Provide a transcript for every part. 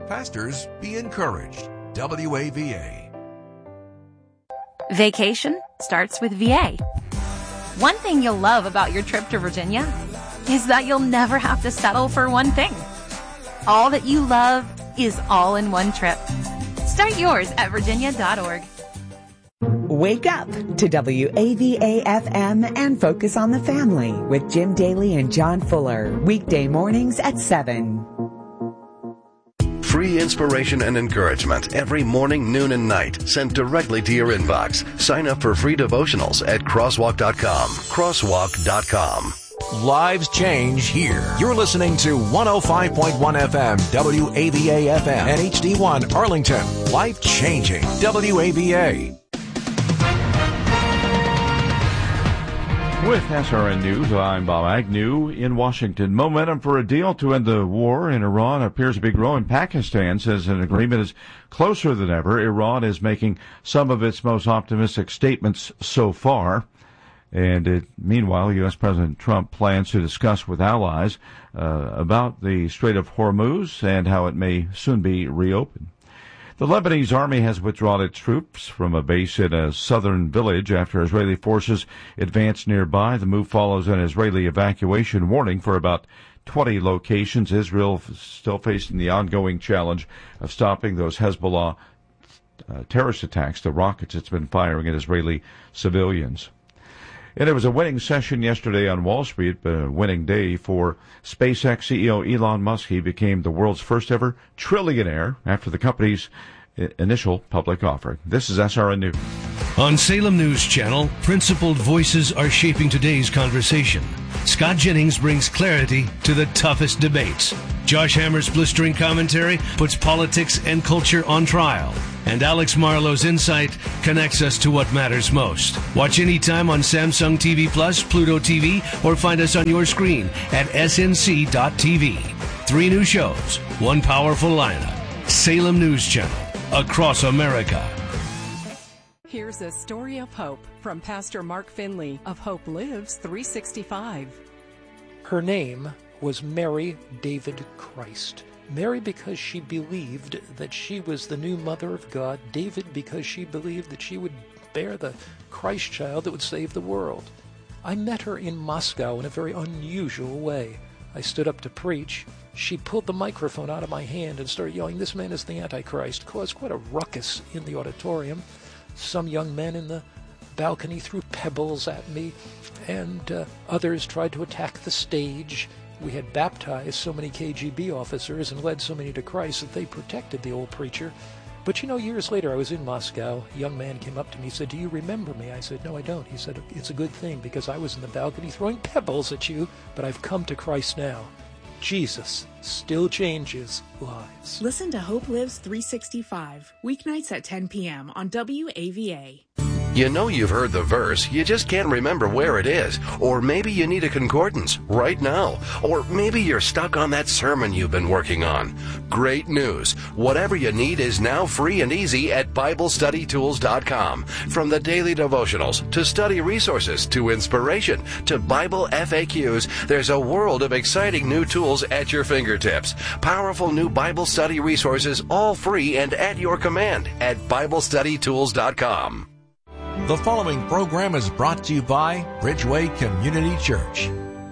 Pastors, be encouraged. WAVA. Vacation starts with VA. One thing you'll love about your trip to Virginia is that you'll never have to settle for one thing. All that you love is all in one trip. Start yours at virginia.org. Wake up to WAVA-FM and Focus on the Family with Jim Daly and John Fuller. Weekday mornings at 7. Free inspiration and encouragement every morning, noon, and night sent directly to your inbox. Sign up for free devotionals at crosswalk.com. Crosswalk.com. Lives change here. You're listening to 105.1 FM, WAVA FM, and HD1 Arlington. Life changing WAVA. With SRN News, I'm Bob Agnew in Washington. Momentum for a deal to end the war in Iran appears to be growing. Pakistan says an agreement is closer than ever. Iran is making some of its most optimistic statements so far. And meanwhile, U.S. President Trump plans to discuss with allies about the Strait of Hormuz and how it may soon be reopened. The Lebanese army has withdrawn its troops from a base in a southern village after Israeli forces advanced nearby. The move follows an Israeli evacuation warning for about 20 locations. Israel still facing the ongoing challenge of stopping those Hezbollah terrorist attacks, the rockets it's been firing at Israeli civilians. And it was a winning session yesterday on Wall Street, a winning day for SpaceX CEO Elon Musk. He became the world's first ever trillionaire after the company's initial public offering. This is SRN News. On Salem News Channel, principled voices are shaping today's conversation. Scott Jennings brings clarity to the toughest debates. Josh Hammer's blistering commentary puts politics and culture on trial. And Alex Marlowe's insight connects us to what matters most. Watch anytime on Samsung TV Plus, Pluto TV, or find us on your screen at snc.tv. 3 new shows, 1 powerful lineup. Salem News Channel, across America. Here's a story of hope from Pastor Mark Finley of Hope Lives 365. Her name was Mary David Christ. Mary because she believed that she was the new mother of God. David because she believed that she would bear the Christ child that would save the world. I met her in Moscow in a very unusual way. I stood up to preach. She pulled the microphone out of my hand and started yelling, "This man is the Antichrist," caused quite a ruckus in the auditorium. Some young men in the balcony threw pebbles at me, and others tried to attack the stage. We had baptized so many KGB officers and led so many to Christ that they protected the old preacher. But years later, I was in Moscow. A young man came up to me and said, "Do you remember me?" I said, "No, I don't." He said, "It's a good thing because I was in the balcony throwing pebbles at you, but I've come to Christ now." Jesus still changes lives. Listen to Hope Lives 365, weeknights at 10 p.m. on WAVA. You know you've heard the verse, you just can't remember where it is. Or maybe you need a concordance right now. Or maybe you're stuck on that sermon you've been working on. Great news. Whatever you need is now free and easy at BibleStudyTools.com. From the daily devotionals, to study resources, to inspiration, to Bible FAQs, there's a world of exciting new tools at your fingertips. Powerful new Bible study resources, all free and at your command at BibleStudyTools.com. The following program is brought to you by Bridgeway Community Church.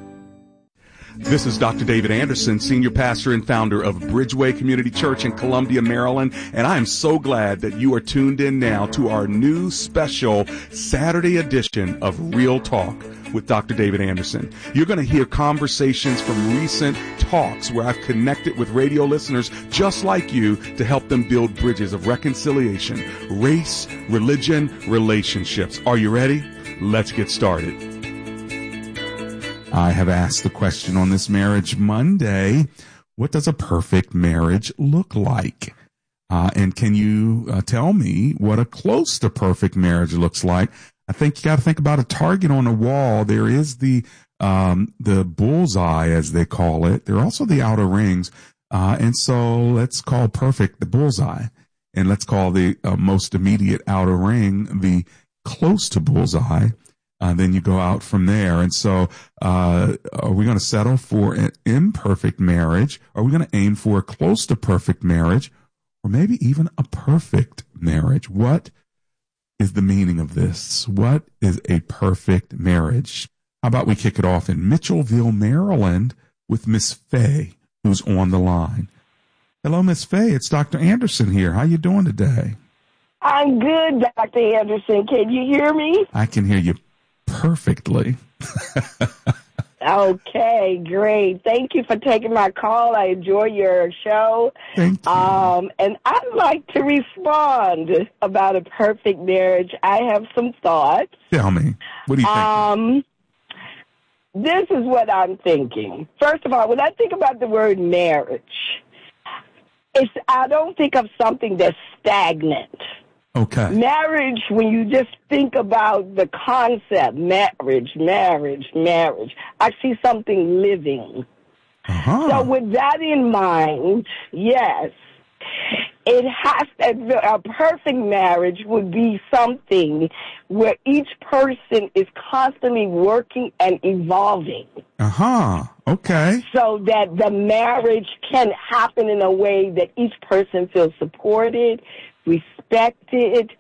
This is Dr. David Anderson, senior pastor and founder of Bridgeway Community Church in Columbia, Maryland, and I am so glad that you are tuned in now to our new special Saturday edition of Real Talk with Dr. David Anderson. You're going to hear conversations from recent talks where I've connected with radio listeners just like you to help them build bridges of reconciliation, race, religion, relationships. Are you ready? Let's get started. I have asked the question on this Marriage Monday, what does a perfect marriage look like? And can you tell me what a close to perfect marriage looks like? I think you got to think about a target on a wall. There is the bullseye, as they call it. There are also the outer rings. And so let's call perfect the bullseye. And let's call the most immediate outer ring the close to bullseye. then you go out from there. And so, are we going to settle for an imperfect marriage? Are we going to aim for a close to perfect marriage, or maybe even a perfect marriage? What is the meaning of this? What is a perfect marriage? How about we kick it off in Mitchellville, Maryland, with Miss Faye, who's on the line. Hello, Miss Faye. It's Dr. Anderson here. How you doing today? I'm good, Dr. Anderson. Can you hear me? I can hear you perfectly. Okay, great. Thank you for taking my call. I enjoy your show. Thank you. And I'd like to respond about a perfect marriage. I have some thoughts. Tell me. What do you think? This is what I'm thinking. First of all, when I think about the word marriage, I don't think of something that's stagnant. Okay. Marriage, when you just think about the concept, marriage, I see something living. Uh-huh. So with that in mind, yes, it has a perfect marriage would be something where each person is constantly working and evolving. Uh-huh. Okay. So that the marriage can happen in a way that each person feels supported, respected,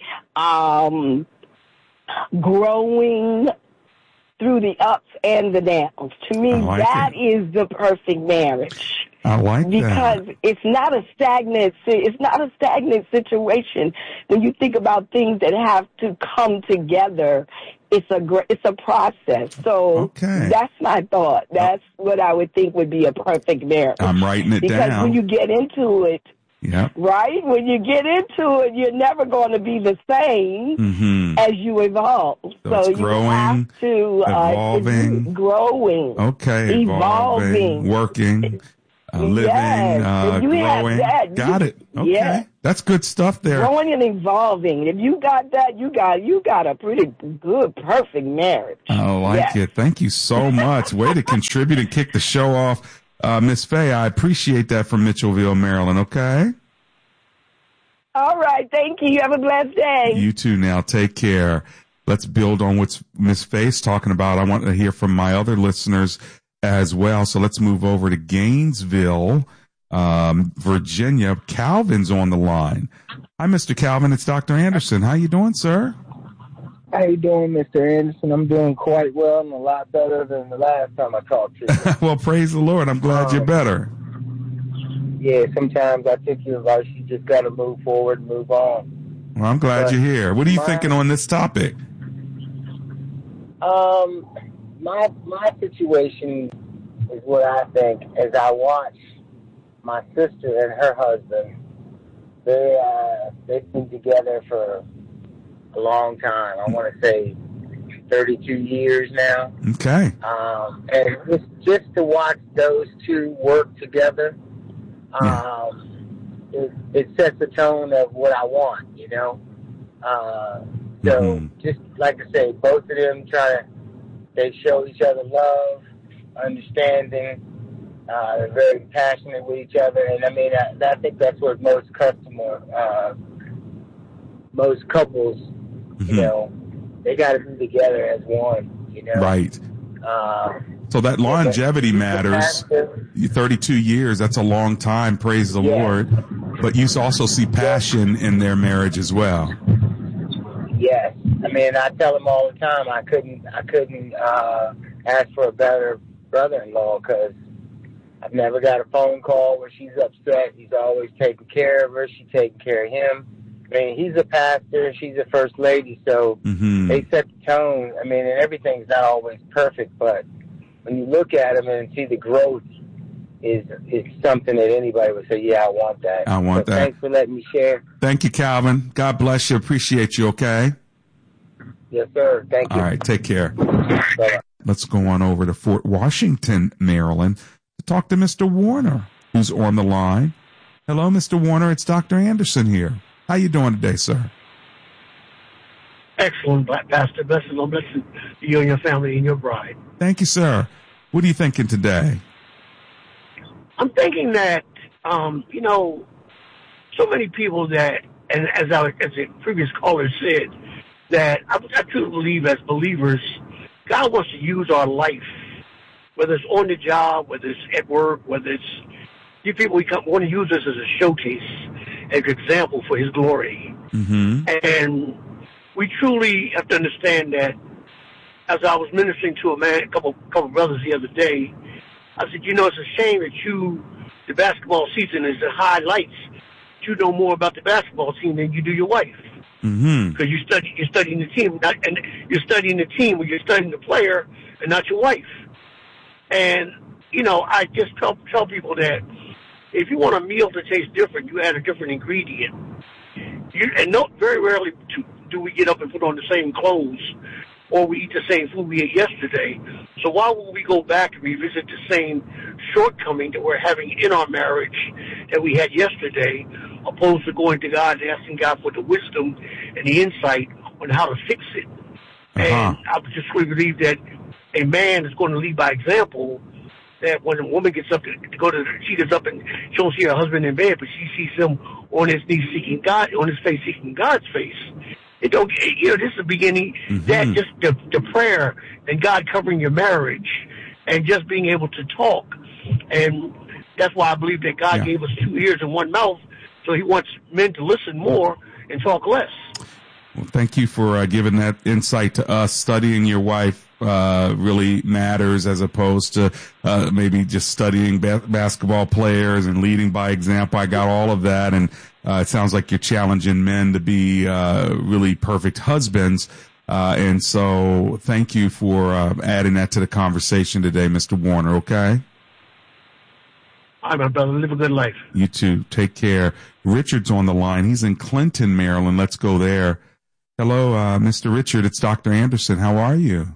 growing through the ups and the downs. To me, that is the perfect marriage. I like that. Because it's not a stagnant situation. When you think about things that have to come together, it's a process. So that's my thought. That's what I would think would be a perfect marriage. I'm writing it down. Because when you get into it, right? When you get into it, you're never going to be the same as you evolve. So you have to evolving, growing, evolving, working. Living, growing. Got it. Okay. Yes. That's good stuff there. Growing and evolving. If you got that, you got a pretty good, perfect marriage. I like it. Thank you so much. Way to contribute and kick the show off. Miss Faye, I appreciate that from Mitchellville, Maryland, okay? All right. Thank you. You have a blessed day. You too now. Take care. Let's build on what Miss Faye's talking about. I want to hear from my other listeners as well. So let's move over to Gainesville, Virginia. Calvin's on the line. Hi, Mr. Calvin. It's Dr. Anderson. How you doing, sir? How you doing, Mr. Anderson? I'm doing quite well and a lot better than the last time I talked to you. Well, praise the Lord. I'm glad you're better. Yeah, sometimes I take your advice. You just got to move forward and move on. Well, I'm glad you're here. What are you thinking on this topic? My situation is what I think as I watch my sister and her husband. They've been together for a long time. I want to say 32 years now. Okay. And just to watch those two work together, it sets a tone of what I want, you know. So just like I say, both of them they show each other love, understanding. They're very passionate with each other, and I mean, I think that's what most couples, you know, they got to be together as one, you know. Right. So that longevity matters. 32 years, that's a long time, praise the Lord. But you also see passion in their marriage as well. Yes. I mean, I tell them all the time I couldn't ask for a better brother-in-law because I've never got a phone call where she's upset. He's always taking care of her. She's taking care of him. I mean, he's a pastor. She's a first lady. So they set the tone. I mean, and everything's not always perfect, but when you look at them and see the growth is something that anybody would say, yeah, I want that. I want that. Thanks for letting me share. Thank you, Calvin. God bless you. Appreciate you, okay? Yes, sir. Thank you. All right. Take care. Bye-bye. Let's go on over to Fort Washington, Maryland, to talk to Mr. Warner, who's on the line. Hello, Mr. Warner. It's Dr. Anderson here. How you doing today, sir? Excellent, Pastor. Blessings on blessings to you and your family and your bride. Thank you, sir. What are you thinking today? I'm thinking that, you know, so many people that, and as the previous caller said, that I truly believe as believers, God wants to use our life, whether it's on the job, whether it's at work, whether it's you people want to use us as a showcase, as an example for His glory. Mm-hmm. And we truly have to understand that. As I was ministering to a couple brothers the other day, I said, it's a shame that the basketball season is the highlights. You know more about the basketball team than you do your wife. Mm-hmm. Because you're studying the team, and you're studying the team when you're studying the player and not your wife. And, I just tell people that if you want a meal to taste different, you add a different ingredient. Very rarely do we get up and put on the same clothes or we eat the same food we ate yesterday. So why would we go back and revisit the same shortcoming that we're having in our marriage that we had yesterday, opposed to going to God and asking God for the wisdom and the insight on how to fix it? And I just really believe that a man is going to lead by example, that when a woman gets up she gets up and she don't see her husband in bed, but she sees him on his knees seeking God, on his face seeking God's face. This is the beginning. Mm-hmm. That just the prayer and God covering your marriage and just being able to talk. And that's why I believe that God gave us 2 ears and 1 mouth. So He wants men to listen more and talk less. Well, thank you for giving that insight to us. Studying your wife really matters as opposed to maybe just studying basketball players and leading by example. I got all of that, and it sounds like you're challenging men to be really perfect husbands. And so thank you for adding that to the conversation today, Mr. Warner, okay? All right, my brother. Live a good life. You too. Take care. Richard's on the line. He's in Clinton, Maryland. Let's go there. Hello, Mr. Richard. It's Dr. Anderson. How are you?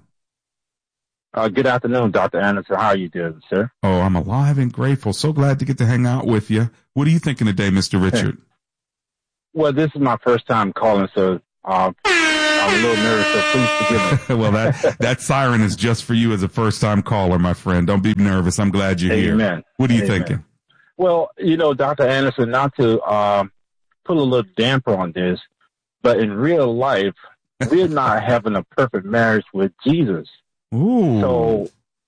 Good afternoon, Dr. Anderson. How are you doing, sir? Oh, I'm alive and grateful. So glad to get to hang out with you. What are you thinking today, Mr. Richard? Well, this is my first time calling, so I'm a little nervous, so please forgive me. Well, that siren is just for you as a first-time caller, my friend. Don't be nervous. I'm glad you're here. Amen. What are you thinking? Well, Dr. Anderson, not to put a little damper on this, but in real life, we're not having a perfect marriage with Jesus. Ooh. So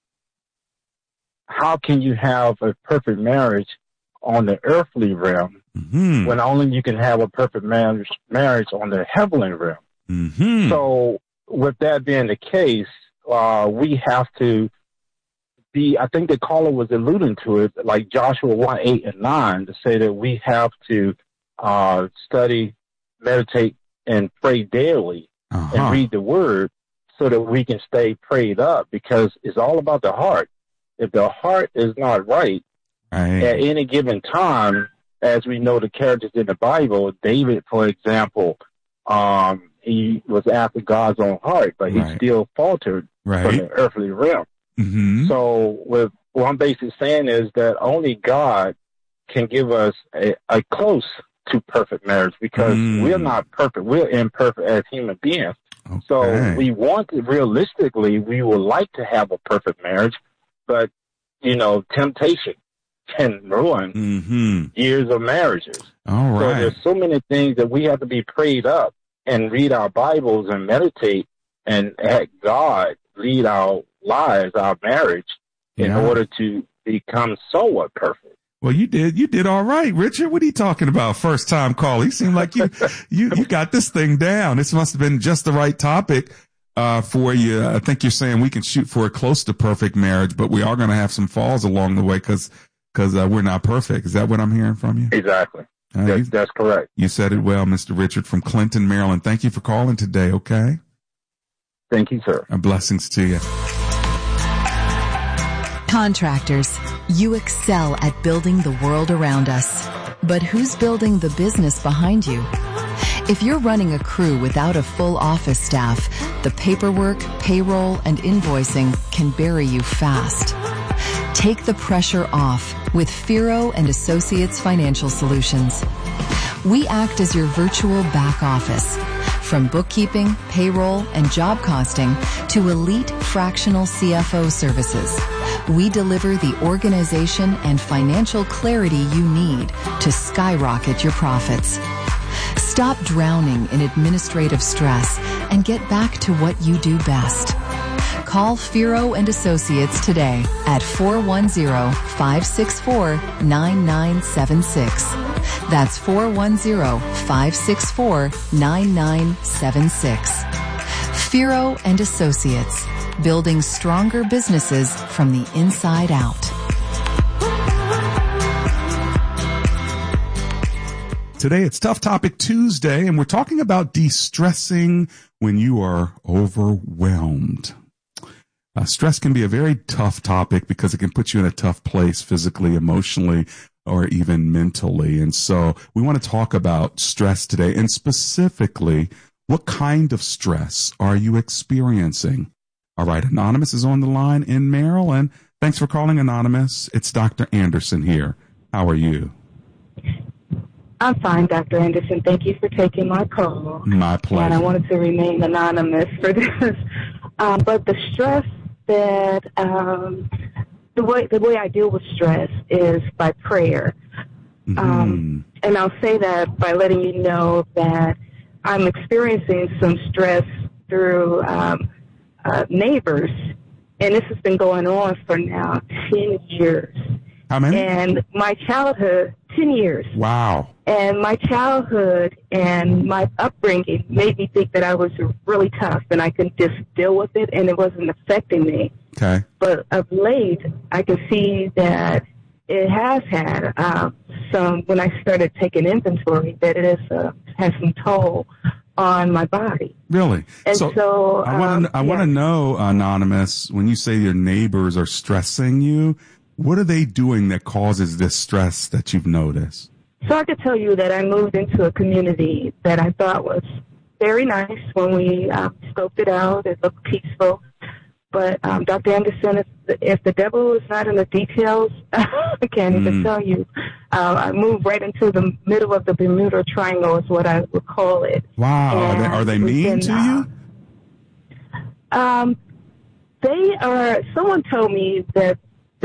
how can you have a perfect marriage on the earthly realm when only you can have a perfect marriage on the heavenly realm? Mm-hmm. So with that being the case, we have to be, I think the caller was alluding to it, like Joshua 1, 8, and 9, to say that we have to study, meditate, and pray daily and read the word so that we can stay prayed up, because it's all about the heart. If the heart is not right, at any given time, as we know the characters in the Bible, David, for example, he was after God's own heart, but he still faltered from the earthly realm. Mm-hmm. So what I'm basically saying is that only God can give us a close to perfect marriage, because we're not perfect. We're imperfect as human beings. Okay. So we want to, realistically, we would like to have a perfect marriage, but, temptation can ruin years of marriages. All right. So there's so many things that we have to be prayed up and read our Bibles and meditate and have God lead our lives, our marriage, in order to become somewhat perfect. Well, you did all right, Richard. What are you talking about? First time call. You seem like you got this thing down. This must have been just the right topic, for you. I think you're saying we can shoot for a close to perfect marriage, but we are going to have some falls along the way because we're not perfect. Is that what I'm hearing from you? Exactly. That's correct. You said it well, Mr. Richard from Clinton, Maryland. Thank you for calling today. Okay. Thank you, sir. Blessings to you. Contractors, you excel at building the world around us. But who's building the business behind you? If you're running a crew without a full office staff, the paperwork, payroll, and invoicing can bury you fast. Take the pressure off with Firo and Associates Financial Solutions. We act as your virtual back office. From bookkeeping, payroll, and job costing to elite fractional CFO services, we deliver the organization and financial clarity you need to skyrocket your profits. Stop drowning in administrative stress and get back to what you do best. Call Firo and Associates today at 410-564-9976. That's 410-564-9976. Firo and Associates, building stronger businesses from the inside out. Today it's Tough Topic Tuesday, and we're talking about de-stressing when you are overwhelmed. Stress can be a very tough topic because it can put you in a tough place physically, emotionally, or even mentally. And so we want to talk about stress today, and specifically, what kind of stress are you experiencing? All right, Anonymous is on the line in Maryland. Thanks for calling, Anonymous. It's Dr. Anderson here. How are you? I'm fine, Dr. Anderson. Thank you for taking my call. My pleasure. And I wanted to remain anonymous for this. But the stress that, the way I deal with stress is by prayer. And I'll say that by letting you know that I'm experiencing some stress through neighbors. And this has been going on for now 10 years. How many? And my childhood, 10 years. Wow. And my childhood and my upbringing made me think that I was really tough and I could just deal with it and it wasn't affecting me. Okay. But of late, I can see that it has had some, when I started taking inventory, that it has some toll on my body. Really? And so I want to know, Anonymous, when you say your neighbors are stressing you, what are they doing that causes this stress that you've noticed? So I could tell you that I moved into a community that I thought was very nice when we scoped it out. It looked peaceful. But Dr. Anderson, if the devil is not in the details, I can't even tell you. I moved right into the middle of the Bermuda Triangle is what I would call it. Wow. Are they mean to you? They are. Someone told me that